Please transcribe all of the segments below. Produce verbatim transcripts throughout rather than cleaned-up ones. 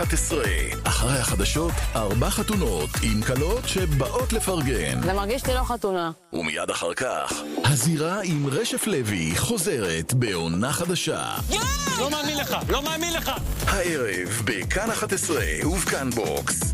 אחת עשרה. אחרי החדשות, ארבע חתונות עם קלות שבאות לפרגן. זה מרגיש לי לא חתונה. ומיד אחר כך, הזירה עם רשף לוי חוזרת בעונה חדשה. לא מאמין לך, לא מאמין לך. הערב בכאן אחת עשרה ובכאן בוקס.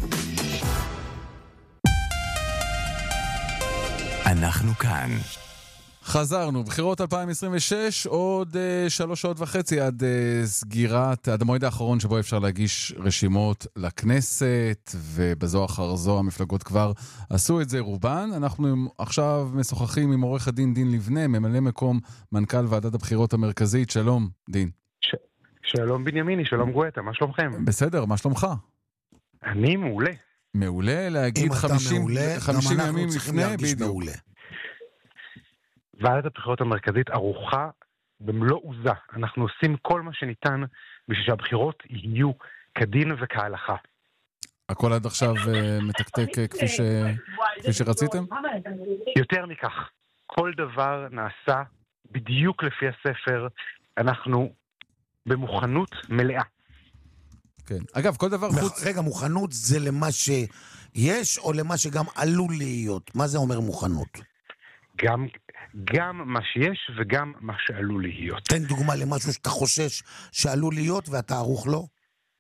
אנחנו כאן. חזרנו, בחירות אלפיים עשרים ושש, עוד uh, שלוש שעות וחצי עד uh, סגירת, עד המועד האחרון שבו אפשר להגיש רשימות לכנסת, ובזו אחר זו המפלגות כבר עשו את זה רובן. אנחנו עכשיו משוחחים עם עורך הדין דין לבנה, ממלא מקום מנכ"ל ועדת הבחירות המרכזית. שלום, דין. ש... שלום בנימיני, שלום גואטה, מה שלומכם? בסדר, מה שלומך? אני מעולה. מעולה, להגיד חמישים, מעולה, חמישים גם ימים אנחנו צריכים לפני, להרגיש בדיוק. מעולה. ועדת הבחירות המרכזית ערוכה במלוא עוזה. אנחנו עושים כל מה שניתן בשביל שהבחירות יהיו כדין וכהלכה. הכל עד עכשיו uh, מתקתק uh, כפי, ש... כפי שרציתם? יותר מכך, כל דבר נעשה בדיוק לפי הספר. אנחנו במוכנות מלאה. כן. אגב, כל דבר חוץ... רגע, מוכנות זה למה שיש או למה שגם עלול להיות? מה זה אומר מוכנות? גם, גם מה שיש וגם מה שעלול להיות. תן דוגמה למשהו שאתה חושש שעלול להיות ואתה ערוך לו?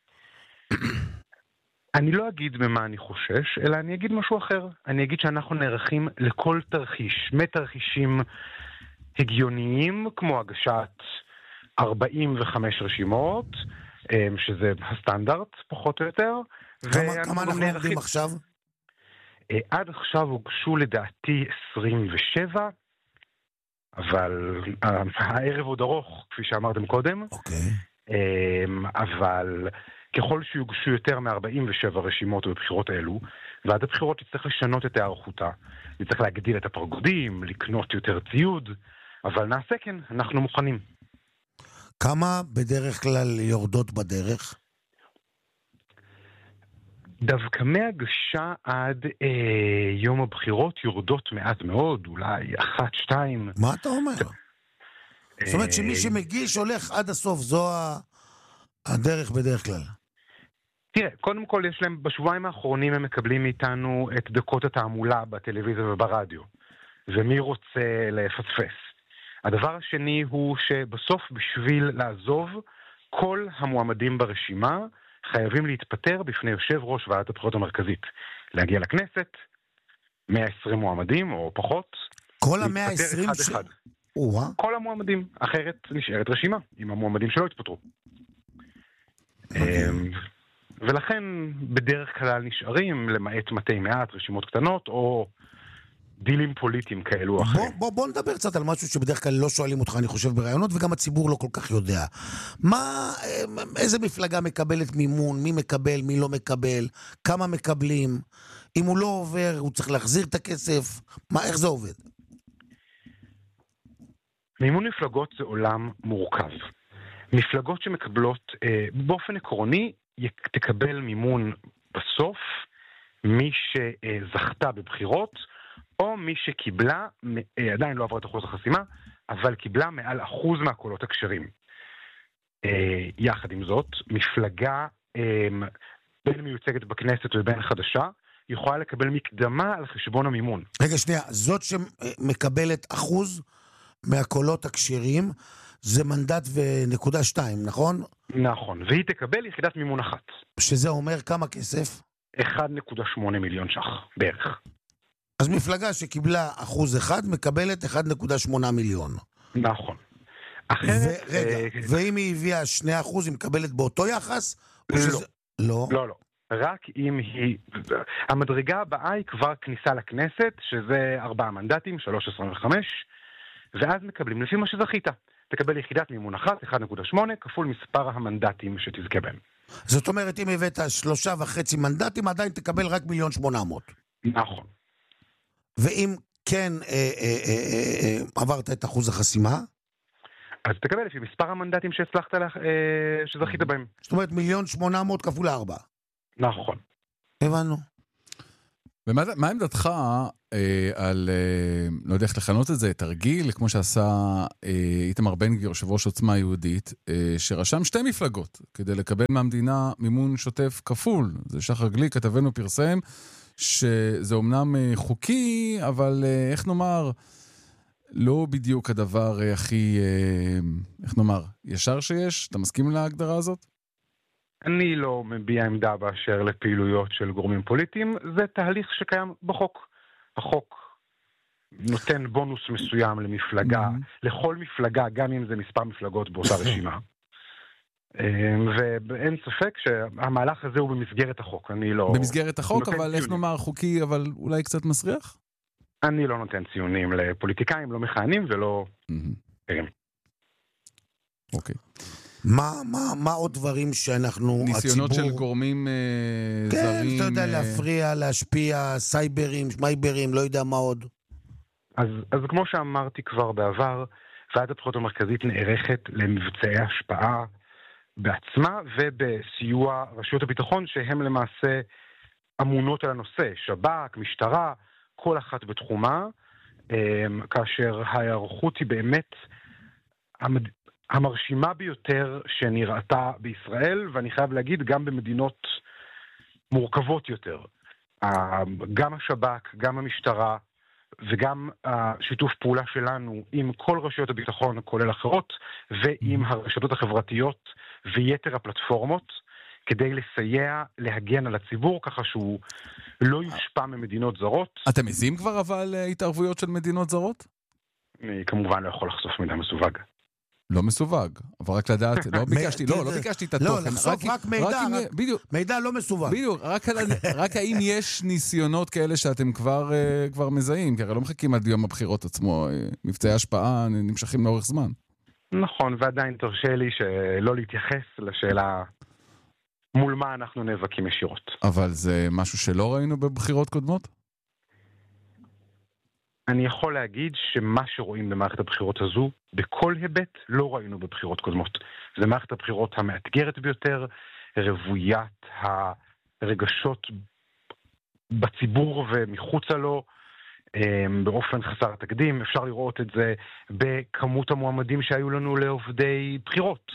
אני לא אגיד ממה אני חושש, אלא אני אגיד משהו אחר. אני אגיד שאנחנו נערכים לכל תרחיש, מתרחישים הגיוניים, כמו הגשת ארבעים וחמש רשימות, שזה הסטנדרט, פחות או יותר. כמה, כמה אנחנו עובדים עכשיו? עד עכשיו הוגשו לדעתי עשרים ושבע, אבל הערב עוד ארוך, כפי שאמרתם קודם. אוקיי. אבל ככל שיוגשו יותר מ-ארבעים ושבע רשימות בבחירות האלו, ועד הבחירות יצטרך לשנות את הערכותה. יצטרך להגדיל את הפרגודים, לקנות יותר ציוד, אבל נעשה כן, אנחנו מוכנים. כמה בדרך כלל יורדות בדרך? דווקא מהגשה עד אה, יום הבחירות יורדות מעט מאוד, אולי אחת, שתיים. מה אתה אומר? זאת אומרת שמי שמגיש הולך עד הסוף, זו הדרך בדרך כלל. תראה, קודם כל יש להם, בשבועיים האחרונים הם מקבלים מאיתנו את דקות התעמולה בטלוויזיה וברדיו, ומי רוצה לפספס. הדבר השני הוא שבסוף בשביל לעזוב, כל המועמדים ברשימה חייבים להתפטר בפני יושב ראש ועדת הבחירות המרכזית. להגיע לכנסת, מאה ועשרים מועמדים או פחות. כל ה-מאה ועשרים ש... כל המועמדים, אחרת נשארת רשימה, עם המועמדים שלא התפטרו. ולכן בדרך כלל נשארים, למעט מתי מעט, רשימות קטנות, או דילים פוליטיים כאלו אחרים. בוא, בוא, בוא נדבר קצת על משהו שבדרך כלל לא שואלים אותך, אני חושב, ברעיונות, וגם הציבור לא כל כך יודע. מה, איזה מפלגה מקבלת מימון, מי מקבל, מי לא מקבל, כמה מקבלים, אם הוא לא עובר, הוא צריך להחזיר את הכסף, מה, איך זה עובד? מימון מפלגות זה עולם מורכב. מפלגות שמקבלות, באופן עקרוני, תקבל מימון בסוף, מי שזכתה בבחירות, או מי שקיבלה, עדיין לא עברה את אחוז החסימה, אבל קיבלה מעל אחוז מהקולות הכשרים. יחד עם זאת, מפלגה בין מיוצגת בכנסת ובין חדשה, יכולה לקבל מקדמה על חשבון המימון. רגע, שנייה, זאת שמקבלת אחוז מהקולות הכשרים, זה מנדט ונקודה שתיים, נכון? נכון, והיא תקבל יחידת מימון אחת. שזה אומר כמה כסף? אחד נקודה שמונה מיליון שח, בערך. אז מפלגה שקיבלה אחוז אחד, מקבלת אחד נקודה שמונה מיליון. נכון. אחרת... ורגע, אה... ואם היא הביאה שני אחוז, היא מקבלת באותו יחס? לא. שזה... לא. לא, לא. רק אם היא... המדרגה הבאה היא כבר כניסה לכנסת, שזה ארבעה מנדטים, שלוש עשרה וחמש, ואז מקבלים לפי מה שזכית. תקבל יחידת מימון אחת, אחד נקודה שמונה, כפול מספר המנדטים שתזכה בהם. זאת אומרת, אם הבאת שלושה וחצי מנדטים, עדיין תקבל רק מיליון שמונה מאות. נכון. ואם כן אה, אה, אה, אה, עברת את אחוז החסימה? אז תקבל לפי מספר המנדטים שהצלחת, אה, שזכית בהם. זאת אומרת, מיליון שמונה מאות כפול ארבע. נכון. הבנו. ומה מה עמדתך אה, על, אה, לא יודע איך לכנות את זה, תרגיל, כמו שעשה אה, איתמר בן גביר, יושב ראש עוצמה יהודית, אה, שרשם שתי מפלגות, כדי לקבל מהמדינה מימון שוטף כפול. זה שחר גליק, כתבנו פרסם, שזה אומנם אה, חוקי, אבל אה, איך נאמר, לא בדיוק הדבר אה, הכי, אה, איך נאמר, ישר שיש? אתה מסכים להגדרה הזאת? אני לא מביע עמדה באשר לפעילויות של גורמים פוליטיים, זה תהליך שקיים בחוק. החוק נותן בונוס מסוים למפלגה, לכל מפלגה, גם אם זה מספר מפלגות באותה רשימה. ואין ספק שהמהלך הזה הוא במסגרת החוק. אני לא... במסגרת החוק, אבל איך נאמר חוקי, אבל אולי קצת מסריח? אני לא נותן ציונים לפוליטיקאים, לא מכהנים ולא... אוקיי. מה, מה, מה עוד דברים שאנחנו, ניסיונות הציבור... של גורמים אה, כן, זרים... כן, אתה יודע, אה... להפריע, להשפיע, סייברים, שמייברים, לא יודע מה עוד. אז, אז כמו שאמרתי כבר בעבר, ועדת הבחירות המרכזית נערכת למבצעי השפעה בעצמה, ובסיוע רשויות הביטחון, שהם למעשה אמונות על הנושא, שב"כ, משטרה, כל אחת בתחומה, אה, כאשר ההיערכות היא באמת... המד... המרשימה ביותר שנראתה בישראל, ואני חייב להגיד גם במדינות מורכבות יותר. גם השב"כ, גם המשטרה, וגם השיתוף פעולה שלנו עם כל רשויות הביטחון, כולל אחרות, ועם הרשתות החברתיות ויתר הפלטפורמות, כדי לסייע להגן על הציבור, ככה שהוא לא יושפע ממדינות זרות. אתם מזהים כבר אבל התערבויות של מדינות זרות? אני כמובן לא יכול לחשוף מידע מסווג. לא מסווג, אבל רק לדעת, לא ביקשתי, לא, לא ביקשתי את התוכן. לא, לחשוף רק מידע, מידע לא מסווג. בדיוק, רק האם יש ניסיונות כאלה שאתם כבר מזהים, כי הרי לא מחכים עד יום הבחירות עצמו, מבצעי השפעה נמשכים לאורך זמן. נכון, ועדיין תרשה לי שלא להתייחס לשאלה מול מה אנחנו נאבקים ישירות. אבל זה משהו שלא ראינו בבחירות קודמות? אני יכול להגיד שמה שרואים במערכת הבחירות הזו, בכל היבט לא ראינו בבחירות קודמות. זה מערכת הבחירות המאתגרת ביותר, רוויית הרגשות בציבור ומחוצה לו, באופן חסר תקדים. אפשר לראות את זה בכמות המועמדים שהיו לנו לעובדי בחירות,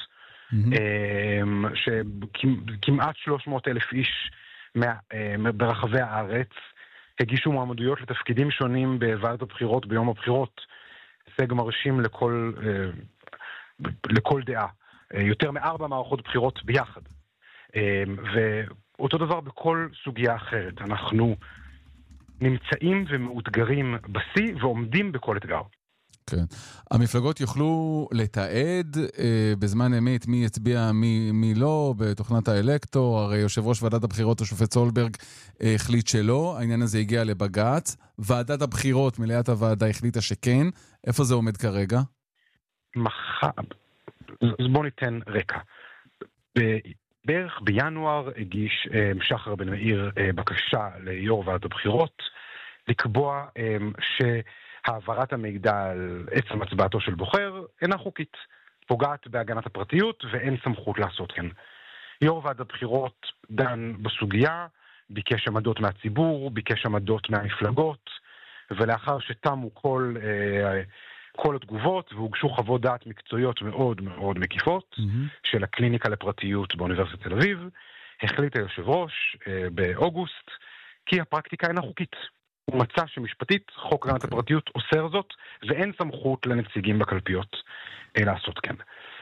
שכמעט שלוש מאות אלף איש ברחבי הארץ, הגישו מועמדויות לתפקידים שונים בוועדת הבחירות ביום הבחירות. הישג מרשים לכל, לכל דעה. יותר מארבע מערכות בחירות ביחד. ואותו דבר בכל סוגיה אחרת. אנחנו נמצאים ומאותגרים בשיא ועומדים בכל אתגר. כן. המפלגות יוכלו לתעד אה, בזמן אמת מי יצביע, מי, מי לא, בתוכנת האלקטור. הרי יושב ראש ועדת הבחירות, השופט סולברג, אה, החליט שלא. העניין הזה הגיע לבג"ץ. ועדת הבחירות, מליאת הוועדה, החליטה שכן. איפה זה עומד כרגע? מחר... אז בוא ניתן רקע. ב... בערך בינואר הגיש אה, שחר בן מאיר אה, בקשה ליו"ר ועדת הבחירות, לקבוע אה, ש... העברת המידע על עצם הצבעתו של בוחר אינה חוקית, פוגעת בהגנת הפרטיות ואין סמכות לעשות כן. יו"ר ועדת הבחירות דן בסוגיה, ביקש עמדות מהציבור, ביקש עמדות מהמפלגות, ולאחר שתמו כל, אה, כל התגובות והוגשו חוות דעת מקצועיות מאוד מאוד מקיפות mm-hmm. של הקליניקה לפרטיות באוניברסיטת תל אביב, החליט היושב ראש אה, באוגוסט כי הפרקטיקה אינה חוקית. הוא מצא שמשפטית חוק הגנת הפרטיות אוסר זאת, ואין סמכות לנציגים בקלפיות לעשות כן.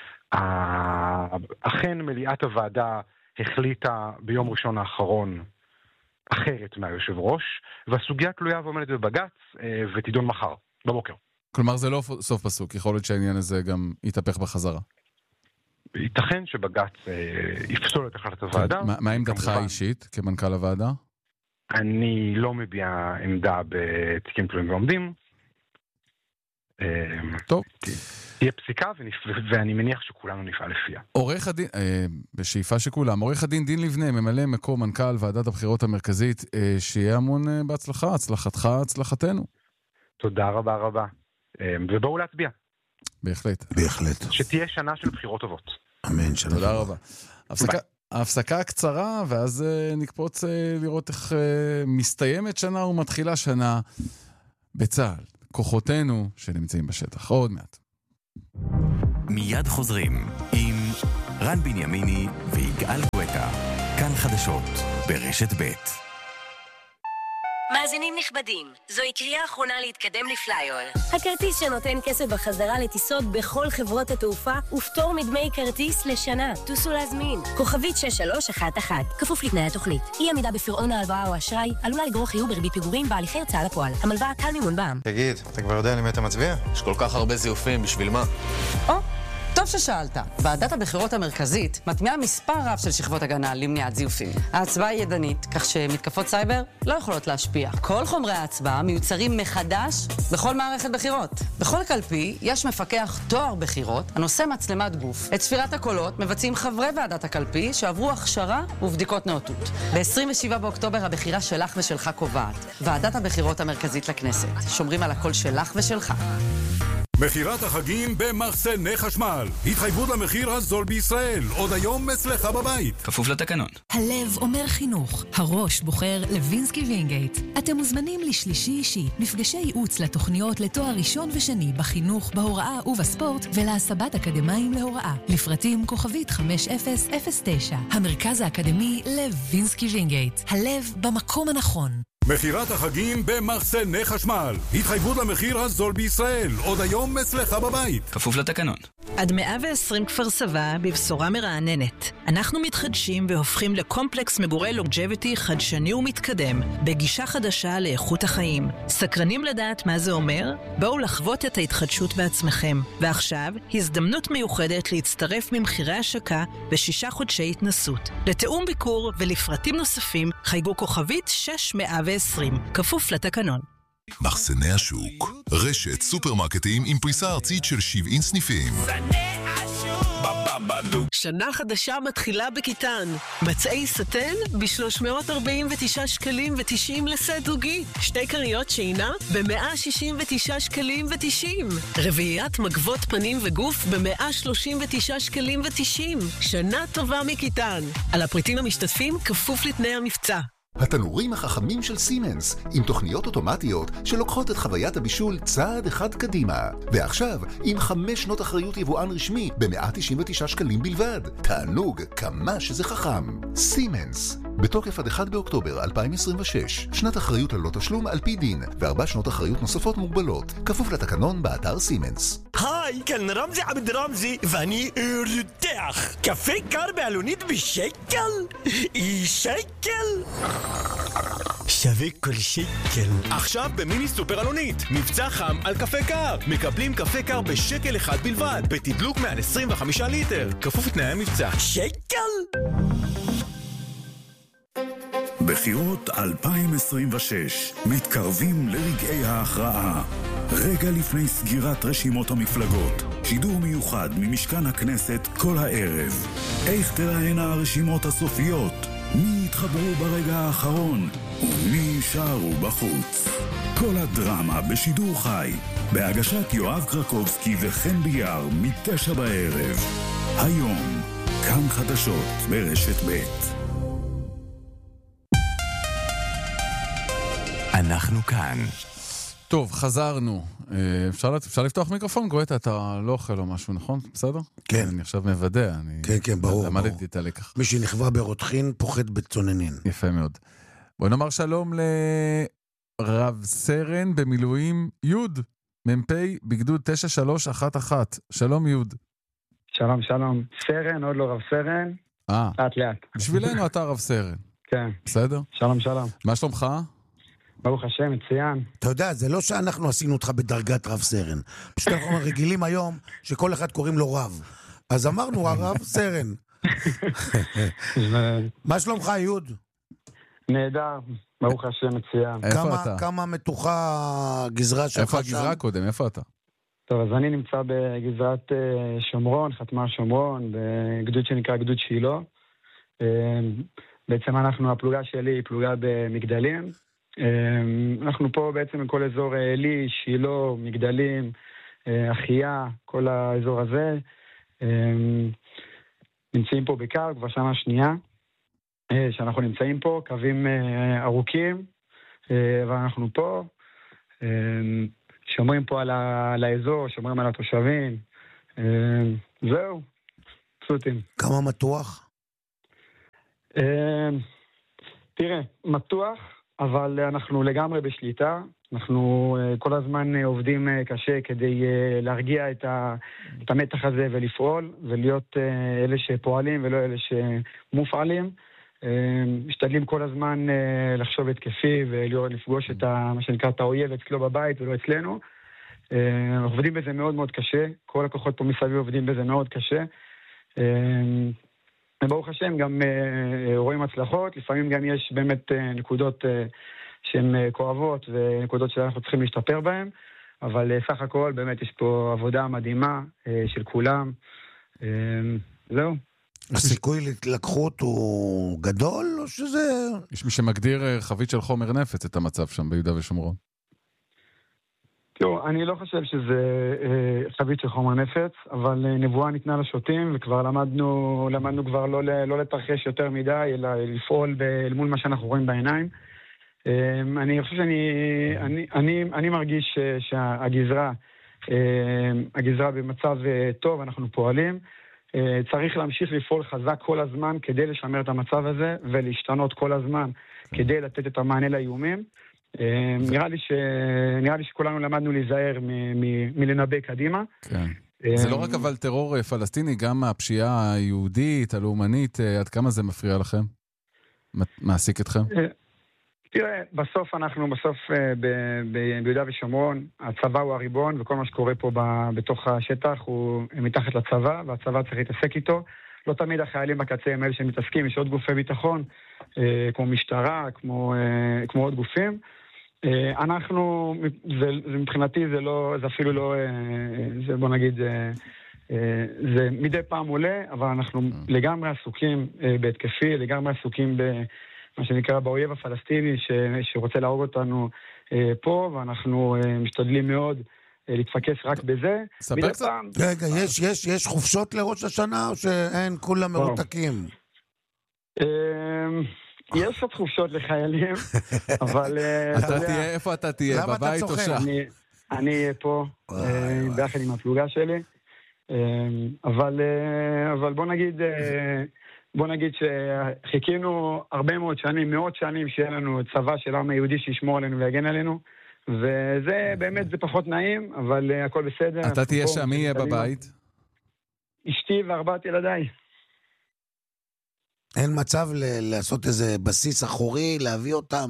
אכן מליאת הוועדה החליטה ביום ראשון האחרון אחרת מהיושב ראש, והסוגיה תלויה ועומדת בבג"ץ ותידון מחר, בבוקר. כלומר זה לא סוף פסוק, יכול להיות שהעניין הזה גם יתהפך בחזרה. ייתכן שבג"ץ יפסול את החלטת הוועדה. מה עמדתך האישית כמנכ"ל הוועדה? אני לא מביע עמדה בתיקים תלויים ועומדים. טוב. תהיה פסיקה ואני מניח שכולנו נפעל לפיה. עורך הדין, בשאיפה שכולם, עורך הדין דין לבנה, ממלא מקום מנכ"ל ועדת הבחירות המרכזית, שיהיה המון בהצלחה, הצלחתך, הצלחתנו. תודה רבה רבה. ובואו להצביע. בהחלט. בהחלט. שתהיה שנה של בחירות טובות. אמן, שלום. תודה רבה. הפסקה. ההפסקה הקצרה, ואז uh, נקפוץ uh, לראות איך uh, מסתיימת שנה ומתחילה שנה בצה"ל. כוחותינו שנמצאים בשטח. עוד מעט. מיד חוזרים עם רן בנימיני ויגאל גואטה. כאן חדשות ברשת ב'. מאזינים נכבדים, זוהי קריאה אחרונה להתקדם לפלייאול. הכרטיס שנותן כסף בחזרה לטיסות בכל חברות התעופה ופטור מדמי כרטיס לשנה. טוסו להזמין. כוכבית שש שלוש אחת אחת. כפוף לתנאי התוכנית. אי עמידה בפירעון ההלוואה או אשראי עלולה לגרור חיוב בריבית פיגורים בהליכי הוצאה לפועל. המלווה קל מימון בע"מ. תגיד, אתה כבר יודע למי אתה מצביע? יש כל כך הרבה זיופים, בשביל מה? או, טוב ששאלת. ועדת הבחירות המרכזית מטמיעה מספר רב של שכבות הגנה למניעת זיופים. ההצבעה היא ידנית, כך שמתקפות סייבר לא יכולות להשפיע. כל חומרי ההצבעה מיוצרים מחדש בכל מערכת בחירות. בכל קלפי יש מפקח תואר בחירות הנושא מצלמת גוף. את ספירת הקולות מבצעים חברי ועדת הקלפי שעברו הכשרה ובדיקות נאותות. ב-עשרים ושבעה באוקטובר הבחירה שלך ושלך קובעת. ועדת הבחירות המרכזית לכנסת. שומרים על הקול שלך ושלך. מחירת החגים במחסני חשמל. התחייבות למחיר הזול בישראל. עוד היום אצלך בבית. כפוף לתקנון. הלב אומר חינוך. הראש בוחר לוינסקי וינגייט. אתם מוזמנים לשלישי אישי. מפגשי ייעוץ לתוכניות לתואר ראשון ושני בחינוך, בהוראה ובספורט ולהסבת אקדמיים להוראה. לפרטים כוכבית חמש אפס אפס תשע. המרכז האקדמי לוינסקי וינגייט. הלב במקום הנכון. מחירת החגים במחסני חשמל. התחייבות למחיר הזול בישראל. עוד היום אצלך בבית. כפוף לתקנון. עד מאה ועשרים כפר סבא בבשורה מרעננת. אנחנו מתחדשים והופכים לקומפלקס מגורי לונג'ביטי חדשני ומתקדם, בגישה חדשה לאיכות החיים. סקרנים לדעת מה זה אומר? בואו לחוות את ההתחדשות בעצמכם. ועכשיו, הזדמנות מיוחדת להצטרף ממחירי השקה בשישה חודשי התנסות. לתאום ביקור ולפרטים נוספים, חייגו כוכבית שש מאה ועשרים, כפוף לתקנון. מחסני השוק, רשת סופרמרקטים עם פריסה ארצית של שבעים סניפים. שנה חדשה מתחילה בכיתן. מצעי סטן ב-שלוש מאות ארבעים ותשעה שקלים ותשעים לסט זוגי. שתי קריות שינה ב-מאה שישים ותשעה שקלים ותשעים. רביעיית מגבות פנים וגוף ב-מאה שלושים ותשעה שקלים ותשעים. שנה טובה מכיתן. על הפריטים המשתתפים כפוף לתנאי המבצע. התנורים החכמים של סימנס, עם תוכניות אוטומטיות שלוקחות את חוויית הבישול צעד אחד קדימה. ועכשיו, עם חמש שנות אחריות יבואן רשמי ב-מאה תשעים ותשעה שקלים בלבד. תענוג, כמה שזה חכם. סימנס, בתוקף עד אחד באוקטובר אלפיים עשרים ושש, שנת אחריות ללא תשלום על פי דין, וארבע שנות אחריות נוספות מוגבלות. כפוף לתקנון באתר סימנס. היי, כאן רמזי עבד רמזי, ואני רותח. קפה קר בעלונית בשקל? שקל? שווה כל שקל. עכשיו במיני סופר אלונית, מבצע חם על קפה קר. מקבלים קפה קר בשקל אחד בלבד, בתדלוק מעל עשרים וחמישה ליטר. כפוף לתנאי המבצע. שקל? בחירות אלפיים עשרים ושש מתקרבים לרגעי ההכרעה. רגע לפני סגירת רשימות המפלגות. שידור מיוחד ממשכן הכנסת כל הערב. איך תראינה הרשימות הסופיות? מי יתחברו ברגע האחרון? ומי יישארו בחוץ? כל הדרמה בשידור חי. בהגשת יואב קרקובסקי וחן ביאר מתשע בערב. היום, כאן חדשות ברשת ב'. אנחנו כאן. טוב, חזרנו. אפשר, אפשר לפתוח מיקרופון? גואטה, אתה לא אוכל או משהו, נכון? בסדר? כן. אני עכשיו מוודא. אני כן, כן, ברור. למדתי ברור. את הלקח. מי שנכווה ברותחין פוחד בצוננין. יפה מאוד. בוא נאמר שלום לרב סרן במילואים יוד, ממפי בגדוד תשע שלוש אחת אחת. שלום יוד. שלום, שלום. סרן, עוד לא רב סרן. אה. לאט לאט. בשבילנו אתה רב סרן. כן. בסדר? שלום, שלום. מה שלומך? ברוך השם, מצוין. אתה יודע, זה לא שאנחנו עשינו אותך בדרגת רב סרן. פשוט אנחנו רגילים היום שכל אחד קוראים לו רב. אז אמרנו, הרב סרן. מה שלומך, יוד? נהדר, ברוך השם, מצוין. איפה אתה? כמה מתוחה הגזרה שלך שם? איפה הגזרה קודם? איפה אתה? טוב, אז אני נמצא בגזרת שומרון, חתמה שומרון, בגדוד שנקרא גדוד שילה. בעצם אנחנו, הפלוגה שלי היא פלוגה במגדלים. אנחנו פה בעצם בכל אזור אלי, שילה, מגדלים, אחיה, כל האזור הזה. נמצאים פה בקו כבר שנה שנייה, שאנחנו נמצאים פה, קווים ארוכים, ואנחנו פה, שומרים פה על האזור, שומרים על התושבים, זהו, פשוטים. כמה מתוח? תראה, מתוח, אבל אנחנו לגמרי בשליטה, אנחנו כל הזמן עובדים קשה כדי להרגיע את המתח הזה ולפעול, ולהיות אלה שפועלים ולא אלה שמופעלים. משתדלים כל הזמן לחשוב התקפי ולפגוש את מה שנקרא את האויב אצלו בבית ולא אצלנו. עובדים בזה מאוד מאוד קשה, כל הכוחות פה מסביב עובדים בזה מאוד קשה. ברוך השם גם רואים הצלחות, לפעמים גם יש באמת נקודות שהן כואבות ונקודות שאנחנו צריכים להשתפר בהן, אבל סך הכל באמת יש פה עבודה מדהימה של כולם. זהו. הסיכוי להתלקחות הוא גדול, או שזה... יש מי שמגדיר חבית של חומר נפץ את המצב שם ביהודה ושומרון. תראו, אני לא חושב שזה חבית של חומר נפץ, אבל נבואה ניתנה לשוטים, וכבר למדנו, למדנו כבר לא, לא לתרחש יותר מדי, אלא לפעול אל מול מה שאנחנו רואים בעיניים. אני חושב שאני אני, אני, אני מרגיש שהגזרה, הגזרה במצב טוב, אנחנו פועלים. צריך להמשיך לפעול חזק כל הזמן כדי לשמר את המצב הזה, ולהשתנות כל הזמן כדי לתת את המענה לאיומים. נראה לי ש... נראה לי שכולנו למדנו להיזהר מלנבא קדימה. כן. זה לא רק אבל טרור פלסטיני, גם הפשיעה היהודית, הלאומנית, עד כמה זה מפריע לכם? מעסיק אתכם? תראה, בסוף אנחנו, בסוף ביהודה ושומרון, הצבא הוא הריבון, וכל מה שקורה פה בתוך השטח הוא מתחת לצבא, והצבא צריך להתעסק איתו. לא תמיד החיילים בקצה הם אלה שמתעסקים, יש עוד גופי ביטחון, כמו משטרה, כמו, כמו עוד גופים. אנחנו, זה, זה מבחינתי זה לא, זה אפילו לא, זה בוא נגיד, זה מדי פעם עולה, אבל אנחנו לגמרי עסוקים בהתקפי, לגמרי עסוקים ב... מה שנקרא באויב הפלסטיני ש... שרוצה להרוג אותנו אה, פה, ואנחנו אה, משתדלים מאוד אה, להתפקס רק בזה. ספר קצת. פעם... רגע, יש, יש, יש חופשות לראש השנה, או שאין כולם מרותקים? אה, יש עוד חופשות לחיילים, אבל... אתה תהיה, איפה אתה תהיה? בבית או שם? אני אהיה פה, ביחד עם הפלוגה שלי, אבל, אבל בוא נגיד... בוא נגיד שחיכינו הרבה מאוד שנים, מאות שנים שיהיה לנו צבא של העם היהודי שישמור עלינו ויגן עלינו, וזה באמת, זה פחות נעים, אבל הכל בסדר. אתה תהיה שם, מי יהיה בבית? אשתי וארבעת ילדיי. אין מצב לעשות איזה בסיס אחורי, להביא אותם?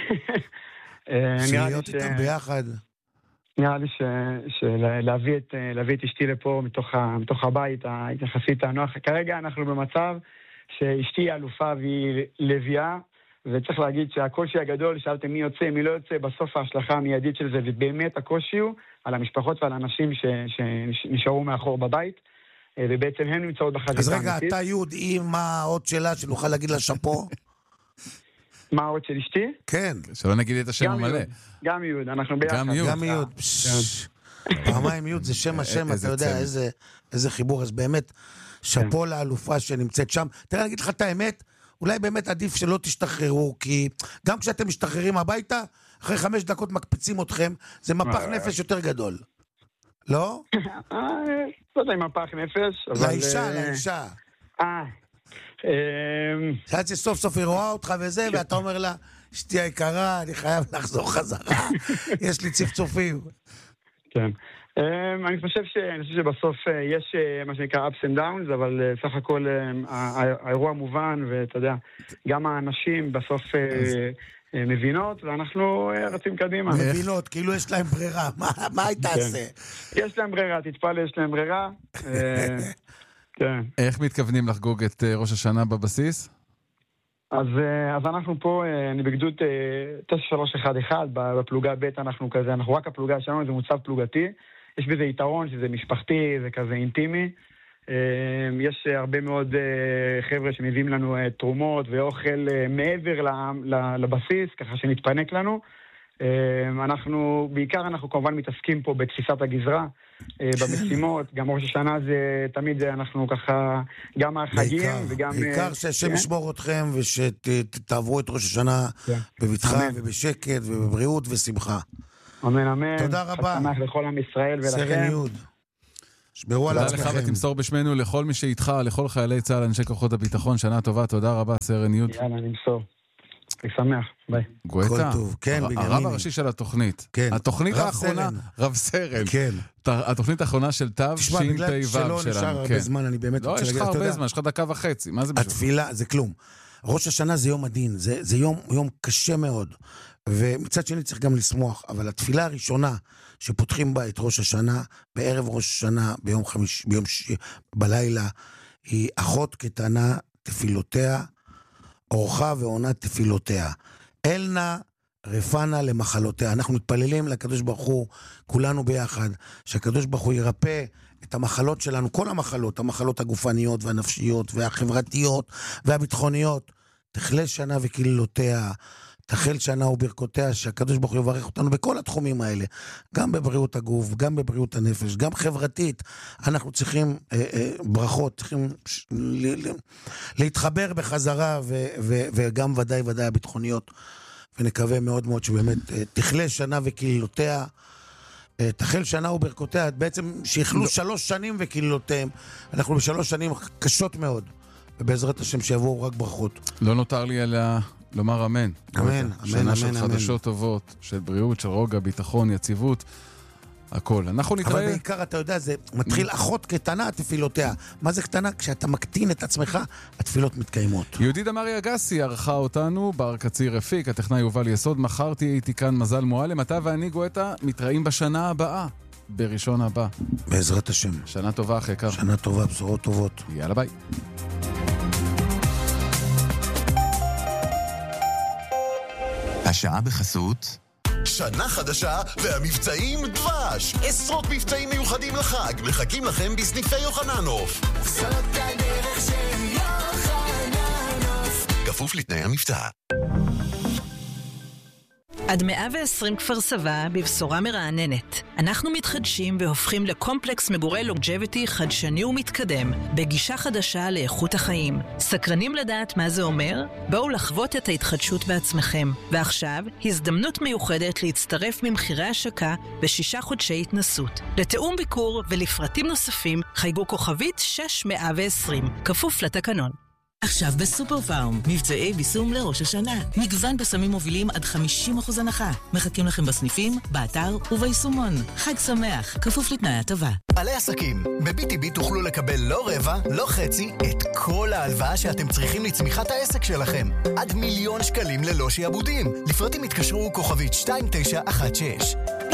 להיות איתם ביחד? נראה לי שלהביא את אשתי לפה מתוך הבית, היחסית הנוח. כרגע אנחנו במצב שאשתי היא אלופה והיא לביאה, וצריך להגיד שהקושי הגדול, שאלתם מי יוצא, מי לא יוצא, בסוף ההשלכה המיידית של זה, ובאמת הקושי הוא על המשפחות ועל האנשים שנשארו מאחור בבית, ובעצם הם נמצאות בחזית האמיתית. אז רגע, אתה יודעים מה העוד שלה שנוכל להגיד לה שפו? מה העוד של אשתי? כן. שלא נגיד את השם המלא. גם יוד, אנחנו ביחד. גם יוד. פעמיים יוד, זה שם השם, אתה יודע איזה חיבור, אז באמת, שפו לאלופה שנמצאת שם. תראה, אני אגיד לך את האמת, אולי באמת עדיף שלא תשתחררו, כי גם כשאתם משתחררים הביתה, אחרי חמש דקות מקפיצים אתכם, זה מפח נפש יותר גדול. לא? לא יודע אם מפח נפש, אבל... לאישה, לאישה. אה. שעד שסוף סוף היא רואה אותך וזה, ואתה אומר לה, אשתי היקרה, אני חייב לחזור חזרה, יש לי צפצופים. כן. אני חושב שבסוף יש מה שנקרא ups and downs, אבל סך הכל האירוע מובן, ואתה יודע, גם האנשים בסוף מבינות, ואנחנו רצים קדימה. מבינות, כאילו יש להם ברירה, מה היא תעשה? יש להם ברירה, תתפלא, יש להם ברירה. כן. איך מתכוונים לחגוג את ראש השנה בבסיס? אז, אז אנחנו פה, אני בגדוד תשע שלוש אחת אחת, בפלוגה ב' אנחנו כזה, אנחנו רק הפלוגה שלנו, זה מוצב פלוגתי, יש בזה יתרון שזה משפחתי, זה כזה אינטימי, יש הרבה מאוד חבר'ה שמביאים לנו תרומות ואוכל מעבר לבסיס, ככה שנתפנק לנו, אנחנו, בעיקר אנחנו כמובן מתעסקים פה בתפיסת הגזרה, במשימות, גם ראש השנה זה תמיד אנחנו ככה, גם החגים וגם... בעיקר שהשם ישמור אתכם ושתעברו את ראש השנה בבטחה ובשקט ובבריאות ושמחה. אמן אמן. תודה רבה. חג שמח לכל עם ישראל ולכם. סרן יוד. שמרו על עצמכם. תודה לך ותמסור בשמנו לכל מי שאיתך, לכל חיילי צה"ל, אנשי כוחות הביטחון, שנה טובה, תודה רבה, סרן יוד. יאללה, נמסור. שמח, ביי. גואטה, כן, הרב הראשי של התוכנית. כן. התוכנית האחרונה, רב סרן. כן. התוכנית האחרונה של תו תשמע, בגלל שלא נשאר הרבה זמן, אני באמת רוצה להגיד, לא, יש לך הרבה זמן, יש לך דקה וחצי, מה זה בשביל? התפילה, זה כלום. ראש השנה זה יום הדין, זה יום קשה מאוד. ומצד שני צריך גם לשמוח, אבל התפילה הראשונה שפותחים בה את ראש השנה, בערב ראש השנה, ביום חמישי, ביום שישי, בלילה, היא אחות קטנה תפילותיה, אורחה ועונה תפילותיה. אלנה רפנה למחלותיה. אנחנו מתפללים לקדוש ברוך הוא, כולנו ביחד, שהקדוש ברוך הוא ירפא את המחלות שלנו, כל המחלות, המחלות הגופניות והנפשיות והחברתיות והביטחוניות. תחלה שנה וקללותיה, תחל שנה וברכותיה, שהקדוש ברוך הוא יברך אותנו בכל התחומים האלה, גם בבריאות הגוף, גם בבריאות הנפש, גם חברתית. אנחנו צריכים אה, אה, ברכות, צריכים ש... ל... ל... להתחבר בחזרה, ו... ו... וגם ודאי ודאי הביטחוניות, ונקווה מאוד מאוד שבאמת אה, תחלה שנה וקללותיה, אה, תחל שנה וברכותיה, בעצם שיחלו לא. שלוש שנים וקללותיהם, אנחנו בשלוש שנים קשות מאוד, ובעזרת השם שיבואו רק ברכות. לא נותר לי אלא לומר אמן. אמן, אמן, שנה אמן, של אמן. חדשות טובות, של בריאות, של רוגע, ביטחון, יציבות, הכל. אנחנו נתראה... אבל בעיקר, אתה יודע, זה מתחיל אחות קטנה תפילותיה. מה זה קטנה? כשאתה מקטין את עצמך, התפילות מתקיימות. יהודית אמרי אגסי ערכה אותנו, בר קציר הפיק, הטכנאי יובל יסוד, מחר תהיה איתי כאן מזל מועלם, אתה ואני גואטה מתראים בשנה הבאה, בראשון הבא. בעזרת השם. שנה טובה אחרי כך. שנה טובה, בשורות טובות. יאללה ביי. השעה בחסות שנה חדשה והמבצעים דבש. עשרות מבצעים מיוחדים לחג. מחכים לכם בסניפי יוחננוף. זאת הדרך של יוחננוף. כפוף לתנאי המבצע. עד מאה ועשרים כפר סבא בבשורה מרעננת. אנחנו מתחדשים והופכים לקומפלקס מגורי לונג'ביטי חדשני ומתקדם, בגישה חדשה לאיכות החיים. סקרנים לדעת מה זה אומר? בואו לחוות את ההתחדשות בעצמכם. ועכשיו, הזדמנות מיוחדת להצטרף ממחירי השקה בשישה חודשי התנסות. לתאום ביקור ולפרטים נוספים, חייגו כוכבית שש מאה ועשרים, כפוף לתקנון. עכשיו בסופר פארם, מבצעי ביסום לראש השנה. מגוון בסמים מובילים עד חמישים אחוז הנחה. מחכים לכם בסניפים, באתר וביישומון. חג שמח, כפוף לתנאי הטבה. בעלי עסקים, ב-בי טי בי תוכלו לקבל לא רבע, לא חצי, את כל ההלוואה שאתם צריכים לצמיחת העסק שלכם. עד מיליון שקלים ללא שיעבודים. לפרטים התקשרו כוכבית שתיים תשע אחת שש.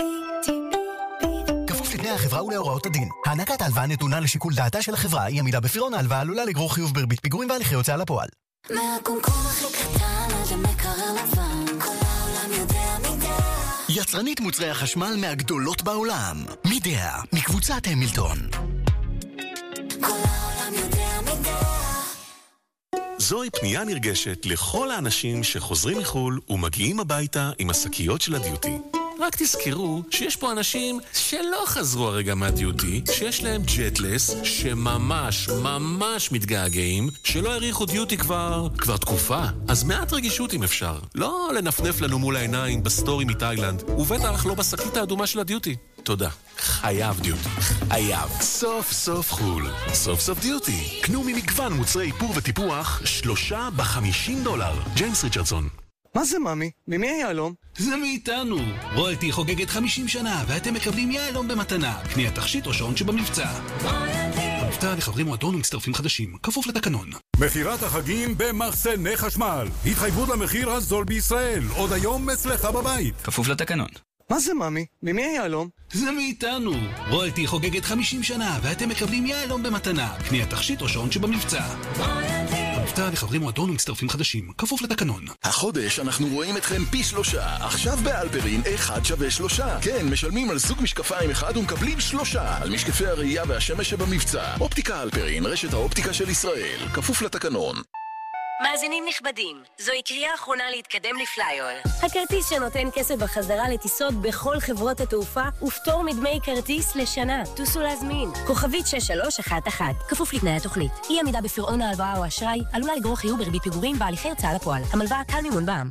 לפני החברה ולהוראות הדין. הענקת ההלוואה נתונה לשיקול דעתה של החברה, היא עמידה בפירעון ההלוואה עלולה לגרור חיוב בריבית פיגורים והליכי הוצאה לפועל. מהקומקום הכי קטן עד המקרר לבן, כל העולם יודע מידע. יצרנית מוצרי החשמל מהגדולות בעולם. מידע, מקבוצת המילטון. כל העולם יודע מידע. זוהי פנייה נרגשת לכל האנשים שחוזרים מחול ומגיעים הביתה עם השקיות של הדיוטי. רק תזכרו שיש פה אנשים שלא חזרו הרגע מהדיוטי, שיש להם ג'טלס, שממש ממש מתגעגעים, שלא העריכו דיוטי כבר, כבר תקופה. אז מעט רגישות אם אפשר. לא לנפנף לנו מול העיניים בסטורי מתאילנד, ובטח לא בשקית האדומה של הדיוטי. תודה. חייב דיוטי. חייב. סוף סוף חול. סוף סוף דיוטי. קנו ממגוון מוצרי איפור וטיפוח, שלושה בחמישים דולר. ג'יימס ריצ'רדסון. מה זה ממי? ממי היהלום? זה מאיתנו. רויאלטי חוגגת חמישים שנה, ואתם מקבלים יהלום במתנה. קנייה תכשיט או שעון שבמבצע. המבצע לחברים מועדון ומצטרפים חדשים, כפוף לתקנון. מחירת החגים במחסני חשמל. התחייבות למחיר הזול בישראל. עוד היום אצלך בבית. כפוף לתקנון. מה זה ממי? ממי היהלום? זה מאיתנו. רויאלטי חוגגת חמישים שנה, ואתם מקבלים יהלום במתנה. קנייה תכשיט או שעון שבמבצע. המבצע לחברים מועדון ומצטרפים חדשים, כפוף לתקנון. החודש אנחנו רואים אתכם פי שלושה. עכשיו באלפרין אחד שווה שלושה. כן, משלמים על סוג משקפיים אחד ומקבלים שלושה. על משקפי הראייה והשמש שבמבצע. אופטיקה אלפרין, רשת האופטיקה של ישראל. כפוף לתקנון. מאזינים נכבדים, זוהי קריאה אחרונה להתקדם לפלייר. הכרטיס שנותן כסף בחזרה לטיסות בכל חברות התעופה ופטור מדמי כרטיס לשנה. טוסו להזמין. כוכבית שש שלוש אחת אחת. כפוף לתנאי התוכנית. אי עמידה בפירעון ההלוואה או אשראי עלולה לגרור חיוב בריבית פיגורים בהליכי הוצאה לפועל. המלווה קל מימון בע"מ.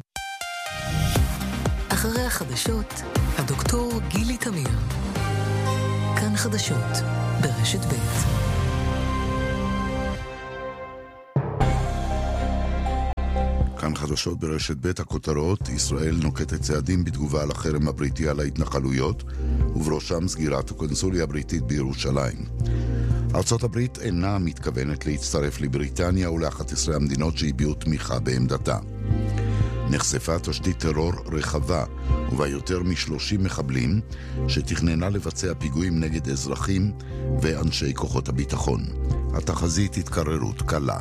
אחרי החדשות, הדוקטור גילי תמיר. כאן חדשות, ברשת ב'. כאן חדשות ברשת ב' הכותרות, ישראל נוקטת צעדים בתגובה על החרם הבריטי על ההתנחלויות, ובראשם סגירת הקונסוליה הבריטית בירושלים. ארצות הברית אינה מתכוונת להצטרף לבריטניה ול-אחת עשרה המדינות שהביעו תמיכה בעמדתה. נחשפה תשתית טרור רחבה, ובה יותר מ-שלושים מחבלים, שתכננה לבצע פיגועים נגד אזרחים ואנשי כוחות הביטחון. התחזית התקררות קלה.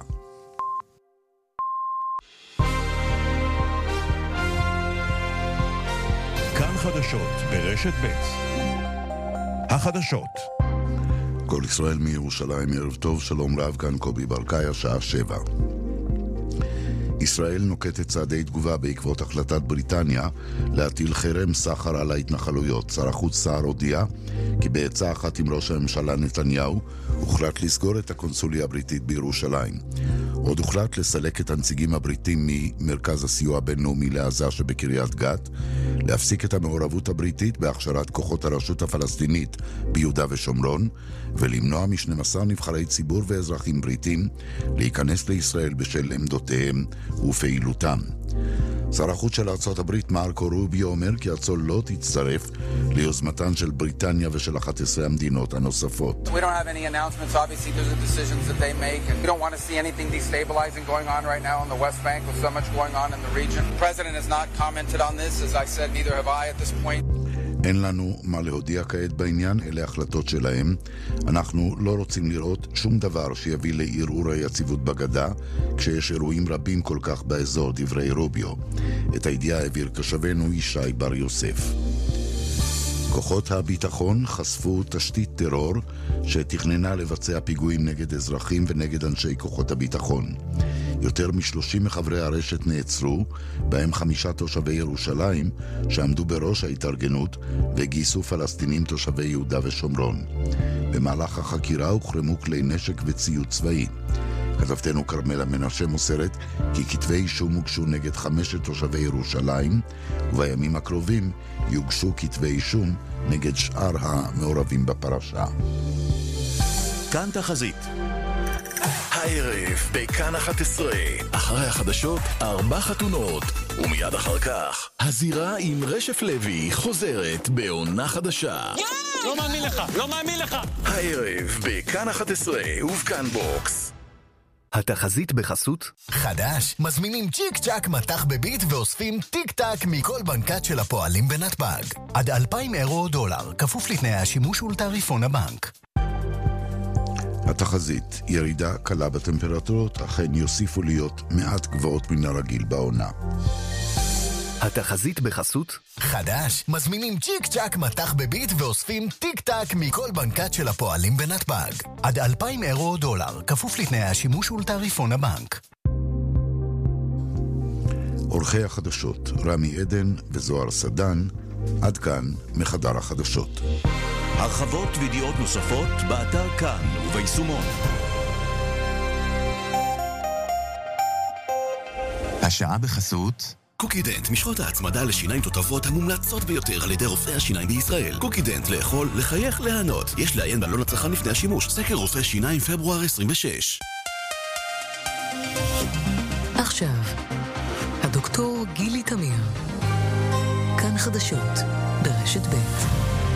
כאן חדשות ברשת ב'. החדשות. כל ישראל מירושלים, ערב טוב, שלום רב, כאן קובי ברקאי, השעה שבע. ישראל נוקטת צעדי תגובה בעקבות החלטת בריטניה להטיל חרם סחר על ההתנחלויות. שר החוץ סער הודיע כי בעצה אחת עם ראש הממשלה נתניהו הוחלט לסגור את הקונסוליה הבריטית בירושלים. עוד הוחלט לסלק את הנציגים הבריטים ממרכז הסיוע הבינלאומי לעזה שבקריית גת, להפסיק את המעורבות הבריטית בהכשרת כוחות הרשות הפלסטינית ביהודה ושומרון, ולמנוע מ-שנים עשר נבחרי ציבור ואזרחים בריטים להיכנס לישראל בשל עמדותיהם ופעילותם. שר החוץ של ארצות הברית מרקו רוביו אומר כי ארצו לא תצטרף ליוזמתן של בריטניה ושל אחת עשרה המדינות הנוספות. We don't have any announcements. Obviously, those are decisions that they make, and we don't want to see anything destabilizing going on right now on the West Bank with so much going on in the region. The president has not commented on this. As I said, neither have I at this point. אין לנו מה להודיע כעת בעניין, אלה החלטות שלהם. אנחנו לא רוצים לראות שום דבר שיביא לערעור היציבות בגדה, כשיש אירועים רבים כל כך באזור, דברי רוביו. את הידיעה העביר כשבנו ישי בר יוסף. כוחות הביטחון חשפו תשתית טרור שתכננה לבצע פיגועים נגד אזרחים ונגד אנשי כוחות הביטחון. יותר משלושים מחברי הרשת נעצרו, בהם חמישה תושבי ירושלים שעמדו בראש ההתארגנות וגייסו פלסטינים תושבי יהודה ושומרון. במהלך החקירה הוחרמו כלי נשק וציוד צבאי. כתבתנו קרמלה מנשה מוסרת כי כתבי אישום הוגשו נגד חמשת תושבי ירושלים, ובימים הקרובים יוגשו כתבי אישום נגד שאר המעורבים בפרשה. כאן תחזית. הערב בכאן אחת עשרה, אחרי החדשות ארבע חתונות, ומיד אחר כך הזירה עם רשף לוי חוזרת בעונה חדשה. לא מאמין לך, לא מאמין לך. הערב בכאן אחת עשרה ובכאן בוקס. התחזית בחסות חדש, מזמינים צ'יק צ'ק מתח בביט ואוספים טיק טק מכל בנקת של הפועלים בנתב"ג. עד אלפיים אירו או דולר, כפוף לתנאי השימוש ולתעריפון הבנק. התחזית, ירידה קלה בטמפרטורות, אכן יוסיפו להיות מעט גבוהות מן הרגיל בעונה. התחזית בחסות חדש, מזמינים צ'יק צ'ק מתח בביט ואוספים טיק טק מכל בנקת של הפועלים בנתב"ג. עד אלפיים אירו או דולר, כפוף לתנאי השימוש ולתעריפון הבנק. אורחי החדשות, רמי עדן וזוהר סדן, עד כאן מחדר החדשות. הרחבות וידיעות נוספות באתר כאן וביישומון. השעה בחסות קוקידנט, משחות ההצמדה לשיניים תותבות המומלצות ביותר על ידי רופאי השיניים בישראל. קוקידנט, לאכול, לחייך, להנות. יש לעיין בעלון הצרכן לפני השימוש. סקר רופא שיניים פברואר עשרים ושש. עכשיו, הדוקטור גילי תמיר. כאן חדשות ברשת ב'.